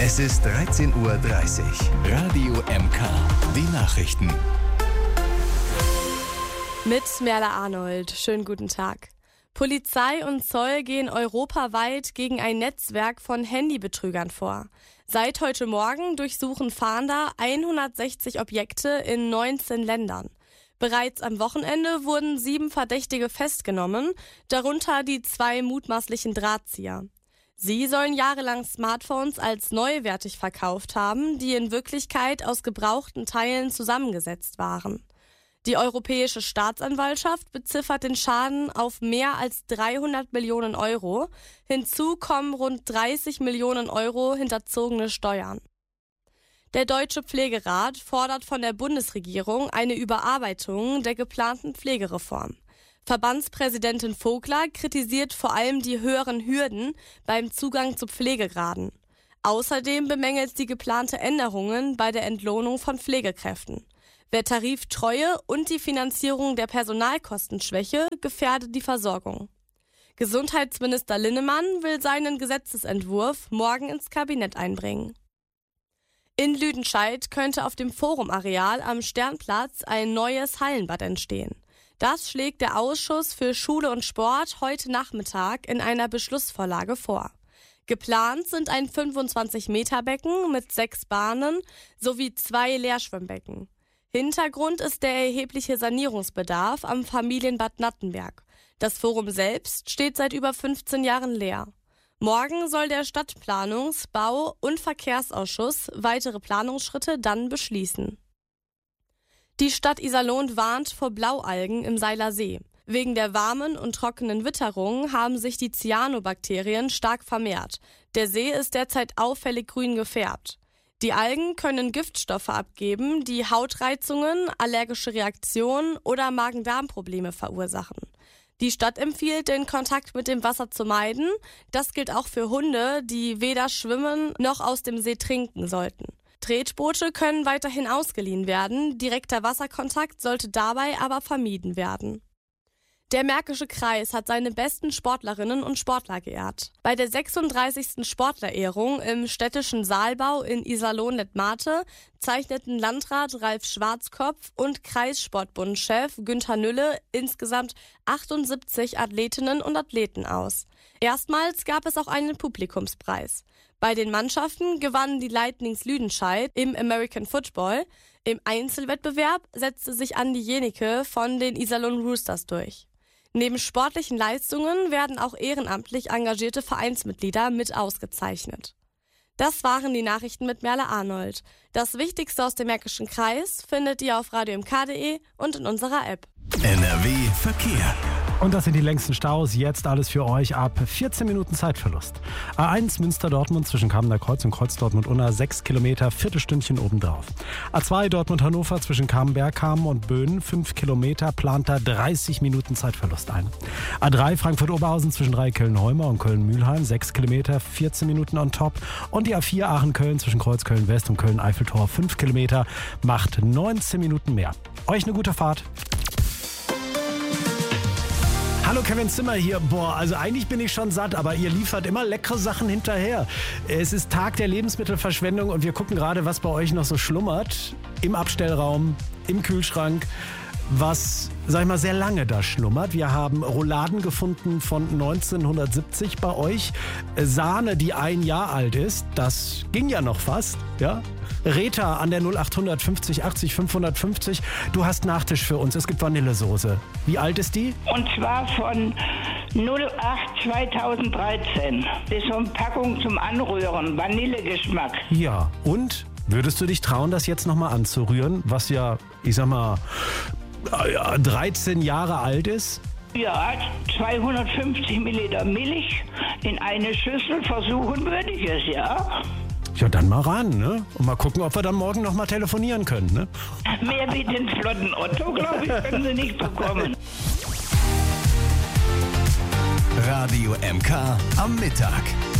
Es ist 13:30 Uhr. Radio MK. Die Nachrichten. Mit Merle Arnold. Schönen guten Tag. Polizei und Zoll gehen europaweit gegen ein Netzwerk von Handybetrügern vor. Seit heute Morgen durchsuchen Fahnder 160 Objekte in 19 Ländern. Bereits am Wochenende wurden 7 Verdächtige festgenommen, darunter die 2 mutmaßlichen Drahtzieher. Sie sollen jahrelang Smartphones als neuwertig verkauft haben, die in Wirklichkeit aus gebrauchten Teilen zusammengesetzt waren. Die Europäische Staatsanwaltschaft beziffert den Schaden auf mehr als 300 Millionen Euro. Hinzu kommen rund 30 Millionen Euro hinterzogene Steuern. Der Deutsche Pflegerat fordert von der Bundesregierung eine Überarbeitung der geplanten Pflegereform. Verbandspräsidentin Vogler kritisiert vor allem die höheren Hürden beim Zugang zu Pflegegraden. Außerdem bemängelt sie geplante Änderungen bei der Entlohnung von Pflegekräften. Wer Tariftreue und die Finanzierung der Personalkostenschwäche gefährdet die Versorgung. Gesundheitsminister Linnemann will seinen Gesetzesentwurf morgen ins Kabinett einbringen. In Lüdenscheid könnte auf dem Forumareal am Sternplatz ein neues Hallenbad entstehen. Das schlägt der Ausschuss für Schule und Sport heute Nachmittag in einer Beschlussvorlage vor. Geplant sind ein 25-Meter-Becken mit 6 Bahnen sowie 2 Leerschwimmbecken. Hintergrund ist der erhebliche Sanierungsbedarf am Familienbad Nattenberg. Das Forum selbst steht seit über 15 Jahren leer. Morgen soll der Stadtplanungs-, Bau- und Verkehrsausschuss weitere Planungsschritte dann beschließen. Die Stadt Iserlohn warnt vor Blaualgen im Seiler See. Wegen der warmen und trockenen Witterung haben sich die Cyanobakterien stark vermehrt. Der See ist derzeit auffällig grün gefärbt. Die Algen können Giftstoffe abgeben, die Hautreizungen, allergische Reaktionen oder Magen-Darm-Probleme verursachen. Die Stadt empfiehlt, den Kontakt mit dem Wasser zu meiden. Das gilt auch für Hunde, die weder schwimmen noch aus dem See trinken sollten. Tretboote können weiterhin ausgeliehen werden, direkter Wasserkontakt sollte dabei aber vermieden werden. Der Märkische Kreis hat seine besten Sportlerinnen und Sportler geehrt. Bei der 36. Sportlerehrung im städtischen Saalbau in Iserlohn-Letmathe zeichneten Landrat Ralf Schwarzkopf und Kreissportbundchef Günther Nülle insgesamt 78 Athletinnen und Athleten aus. Erstmals gab es auch einen Publikumspreis. Bei den Mannschaften gewannen die Lightnings Lüdenscheid im American Football. Im Einzelwettbewerb setzte sich Andi Jenike von den Iserlohn Roosters durch. Neben sportlichen Leistungen werden auch ehrenamtlich engagierte Vereinsmitglieder mit ausgezeichnet. Das waren die Nachrichten mit Merle Arnold. Das Wichtigste aus dem Märkischen Kreis findet ihr auf radiomk.de und in unserer App. NRW Verkehr. Und das sind die längsten Staus. Jetzt alles für euch ab 14 Minuten Zeitverlust. A1 Münster-Dortmund zwischen Kamener Kreuz und Kreuz-Dortmund-Unna 6 Kilometer, Viertelstündchen obendrauf. A2 Dortmund-Hannover zwischen Kamenberg, Kamen und Böhnen 5 Kilometer, plant da 30 Minuten Zeitverlust ein. A3 Frankfurt-Oberhausen zwischen Köln-Heumer und Köln-Mühlheim 6 Kilometer, 14 Minuten on top. Und die A4 Aachen-Köln zwischen Kreuz-Köln-West und Köln-Eiffeltor 5 Kilometer, macht 19 Minuten mehr. Euch eine gute Fahrt. Hallo, Kevin Zimmer hier. Also eigentlich bin ich schon satt, aber ihr liefert immer leckere Sachen hinterher. Es ist Tag der Lebensmittelverschwendung und wir gucken gerade, was bei euch noch so schlummert. Im Abstellraum, im Kühlschrank, was, sag ich mal, sehr lange da schlummert. Wir haben Rouladen gefunden von 1970 bei euch. Sahne, die 1 Jahr alt ist. Das ging ja noch fast, ja. Rita an der 0800 50 80 550. Du hast Nachtisch für uns. Es gibt Vanillesoße. Wie alt ist die? Und zwar von 08 2013. Das ist so eine Packung zum Anrühren. Vanillegeschmack. Ja. Und würdest du dich trauen, das jetzt nochmal anzurühren? Was ja, ich sag mal, 13 Jahre alt ist? Ja, 250 Milliliter Milch in eine Schüssel. Versuchen würde ich es, ja. Ja, dann mal ran, ne? Und mal gucken, ob wir dann morgen noch mal telefonieren können, ne? Mehr wie den flotten Otto, glaube ich, können Sie nicht bekommen. Radio MK am Mittag.